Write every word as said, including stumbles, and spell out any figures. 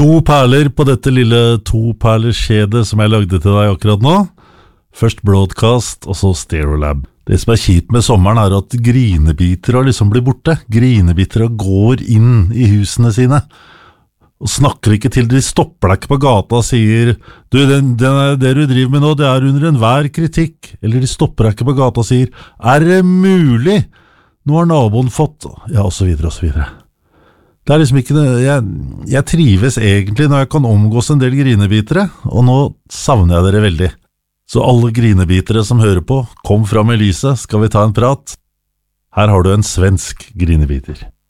To perler på dette lille to-perler-kjedet som jeg lagde til deg akkurat nå. Først Broadcast, og så Stereolab. Det som er kjipt med sommeren er at grinebiter liksom blir borte. Grinebiter går inn i husene sine. Og snakker ikke til, de stopper deg ikke på gata og sier «Du, den, den, det du driver med nå, det er under enhver kritikk». Eller de stopper deg ikke på gata og sier «Er det mulig? Nå har naboen fått...» Ja, og så videre, og så videre. Det er liksom ikke jeg, jeg trives egentlig når jeg kan omgås en del grinebitere, og nå savner jeg dere veldig. Så alle grinebitere som hører på, kom fram i lyset, skal vi ta en prat? Her har du en svensk grinebiter.